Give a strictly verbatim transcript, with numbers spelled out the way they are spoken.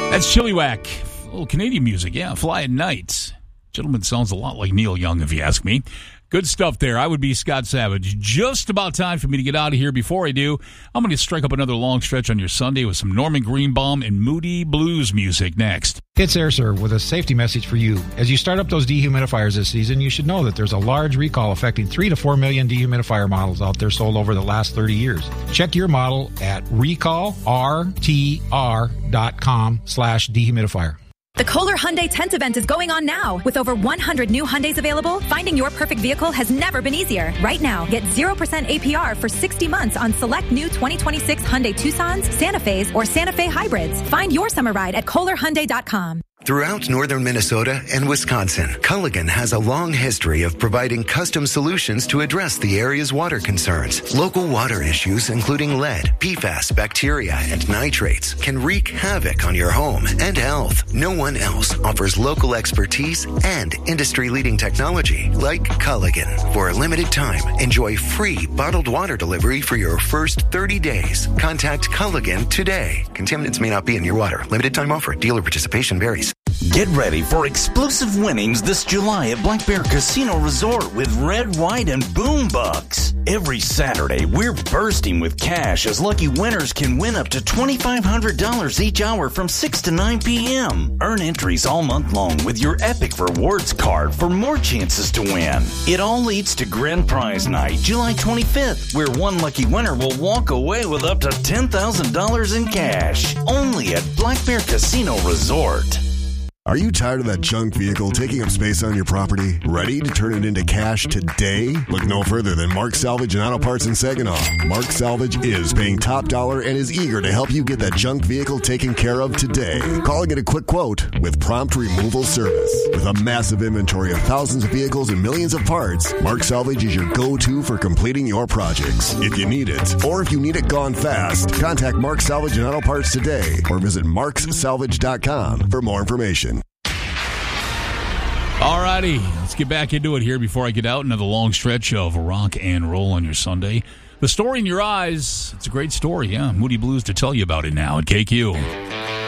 That's Chilliwack. A little Canadian music, yeah. Fly at Night. Gentleman sounds a lot like Neil Young, if you ask me. Good stuff there. I would be Scott Savage. Just about time for me to get out of here. Before I do, I'm going to strike up another long stretch on your Sunday with some Norman Greenbaum and Moody Blues music next. It's AirServe with a safety message for you. As you start up those dehumidifiers this season, you should know that there's a large recall affecting three to four million dehumidifier models out there sold over the last thirty years. Check your model at recall r t r dot com slash dehumidifier. The Kohler Hyundai Tent event is going on now. With over one hundred new Hyundais available, finding your perfect vehicle has never been easier. Right now, get zero percent A P R for sixty months on select new twenty twenty-six Hyundai Tucsons, Santa Fe's, or Santa Fe hybrids. Find your summer ride at kohler hyundai dot com. Throughout northern Minnesota and Wisconsin, Culligan has a long history of providing custom solutions to address the area's water concerns. Local water issues, including lead, P FAS, bacteria, and nitrates, can wreak havoc on your home and health. No one else offers local expertise and industry-leading technology like Culligan. For a limited time, enjoy free bottled water delivery for your first thirty days. Contact Culligan today. Contaminants may not be in your water. Limited time offer. Dealer participation varies. Get ready for explosive winnings this July at Black Bear Casino Resort with Red, White, and Boom Bucks. Every Saturday, we're bursting with cash as lucky winners can win up to twenty-five hundred dollars each hour from six to nine p.m. Earn entries all month long with your Epic Rewards card for more chances to win. It all leads to Grand Prize Night, July twenty-fifth, where one lucky winner will walk away with up to ten thousand dollars in cash. Only at Black Bear Casino Resort. Are you tired of that junk vehicle taking up space on your property? Ready to turn it into cash today? Look no further than Mark Salvage and Auto Parts in Saginaw. Mark Salvage is paying top dollar and is eager to help you get that junk vehicle taken care of today. Call and get a quick quote with prompt removal service. With a massive inventory of thousands of vehicles and millions of parts, Mark Salvage is your go-to for completing your projects. If you need it, or if you need it gone fast, contact Mark Salvage and Auto Parts today or visit marks salvage dot com for more information. All righty, let's get back into it here before I get out. Another long stretch of rock and roll on your Sunday. The Story in Your Eyes. It's a great story, yeah. Moody Blues to tell you about it now at K Q.